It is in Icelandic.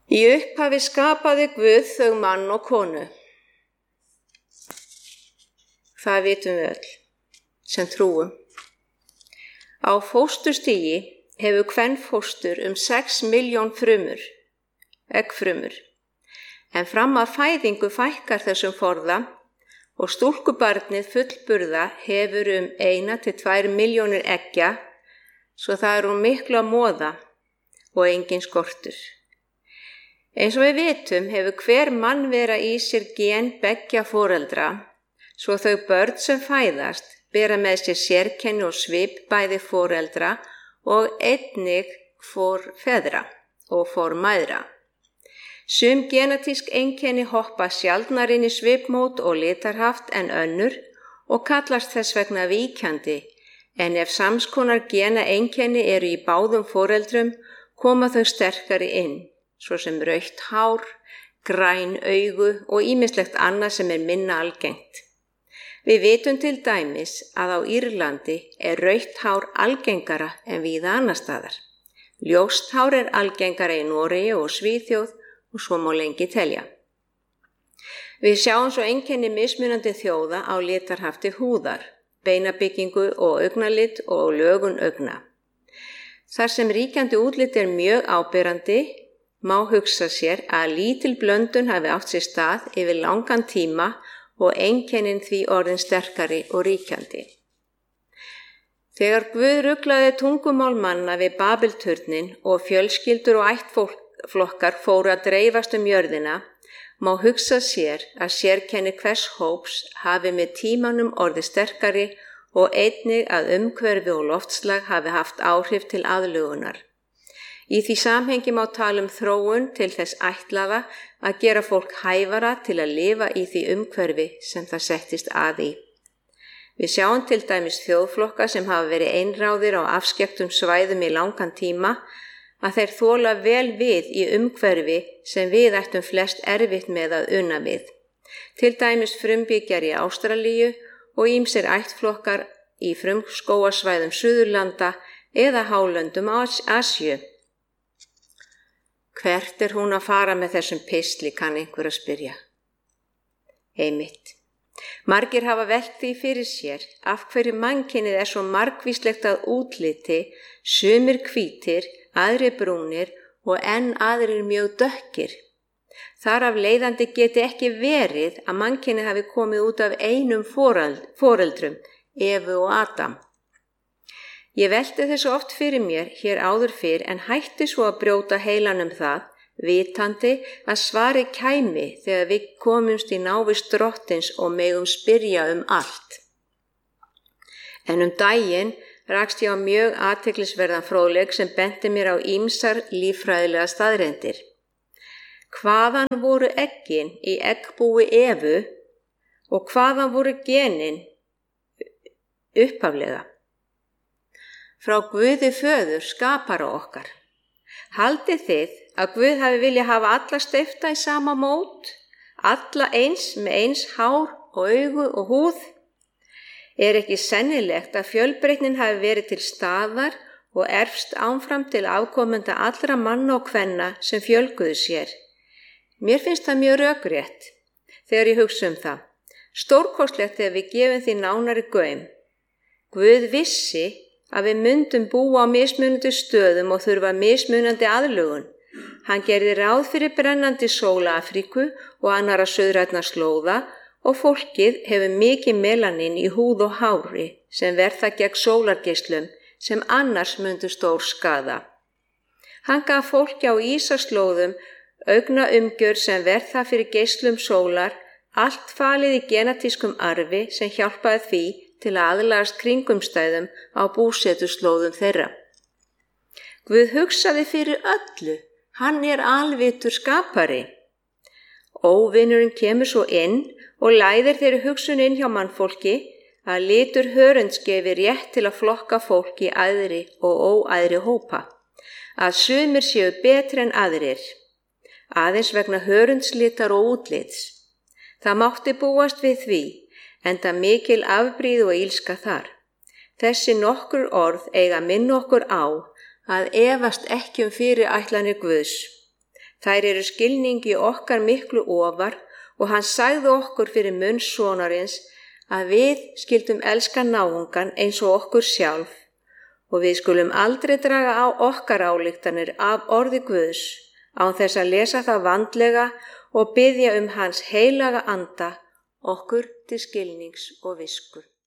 Í upphafi skapaði Guð þau mann og konu. Það vitum við öll, sem trúum. Á fósturstigi hefur kvenfóstur 6 milljón frumur, eggfrumur, en fram að fæðingu fækkar þessum forða og stúlkubarnið fullburða hefur 1 til 2 milljónir eggja, svo það er miklu að moða og engin skortur. Eins og við vitum hefur hver mannvera í sér gen beggja foreldra, svo þau börn sem fæðast bera með sér sérkenni og svip bæði foreldra og einnig forfeðra og formæðra. Sum genetísk einkenni hoppa sjaldnar inn í svipmót og litarhaft en önnur og kallast þess vegna víkjandi, en ef samskonar gena einkenni eru í báðum foreldrum koma þau sterkari inn, svo sem rautt hár, græn augu og ýmislegt annað sem er minna algengt. Við vitum til dæmis að á Írlandi er rautt hár algengara en víða annar staðar. Ljóst hár er algengara í Noregi og Svíþjóð og svo má lengi telja. Við sjáum svo einkenni mismunandi þjóða á litarhafti húðar, beinabyggingu og augnalit og lögun augna. Þar sem ríkjandi útlit er mjög áberandi, má hugsa sér að lítil blöndun hafi átt sér stað yfir langan tíma og einkennin því orðin sterkari og ríkjandi. Þegar Guð ruglaði tungumál manna við Babelturnin og fjölskyldur og ættflokkar fóru að dreifast jörðina, má hugsa sér að sérkenni hvers hóps hafi með tímanum orðið sterkari og einnig að umhverfi og loftslag hafi haft áhrif til aðlögunar. Í því samhengi má tala þróun til þess ætlaða að gera fólk hæfara til að lifa í því umhverfi sem það settist að í. Við sjáum til dæmis þjóðflokka sem hafa verið einráðir á afskekktum svæðum í langan tíma að þeir þola vel við í umhverfi sem við ættum flest erfitt með að una við. Til dæmis frumbyggjar í Ástralíu og ýmsir ættflokkar í frumskógasvæðum Suðurlanda eða hálöndum Asíu. Hvert er hún að fara með þessum pistli, kann einhver að spyrja. Einmitt. Margir hafa velt því fyrir sér af hverju mannkynið er svo margvíslegt að útliti, sumir hvítir, aðrir brúnir og enn aðrir mjög dökkir. Þar af leiðandi geti ekki verið að mannkynið hafi komið út af einum foreldrum, Evu og Adam. Ég velti þessu oft fyrir mér hér áður fyrr en hætti svo að brjóta heilanum það, vitandi að svari kæmi þegar við komumst í návist Drottins og megum spyrja allt. En daginn rakst ég á mjög athyglisverðan fróðleik sem benti mér á ýmsar líffræðilega staðreyndir. Hvaðan voru eggin í eggbúi Evu og hvaðan voru genin upphaflega? Frá Guði föður skapara okkar. Haldið þið að Guð hafi viljað hafa alla steypta í sama mót, alla eins með eins hár og augu og húð? Er ekki sennilegt að fjölbreytnin hafi verið til staðar og erfst áfram til afkomenda allra manna og kvenna sem fjölguðu sér? Mér finnst það mjög rökrétt þegar ég hugsa það. Stórkostlegt þegar við gefum því nánari gaum. Guð vissi að við myndum búa á mismunandi stöðum og þurfa mismunandi aðlögun. Hann gerði ráð fyrir brennandi sóla Afríku og annarra suðrænna slóða og fólkið hefur mikið melanín í húð og hári sem verða gegn sólargeislum sem annars myndu stór skaða. Hann gaf fólki á ísaslóðum augnaumgjörð sem verða fyrir geislum sólar, allt falið í genetískum arfi sem hjálpaði því til að aðlagast kringumstæðum á búsetuslóðum þeirra. Guð hugsaði fyrir öllu, hann er alvitur skapari. Óvinurinn kemur svo inn og læðir þeirri hugsun inn hjá mannfólki að litur hörunds gefi rétt til að flokka fólk í æðri og óæðri hópa, að sumir séu betri en aðrir, aðeins vegna hörundslitar og útlits. Það mátti búast við því, enda mikil afbrýði og ílska þar. Þessi nokkur orð eiga minna okkur á að efast ekki fyrirætlanir Guðs. Þær eru skilningi okkar miklu ofar og hann sagði okkur fyrir munn sonarins að við skildum elska náungan eins og okkur sjálf og við skulum aldrei draga á okkar ályktanir af orði Guðs án þess að lesa það vandlega og biðja hans heilaga anda okkur til skilnings og visku.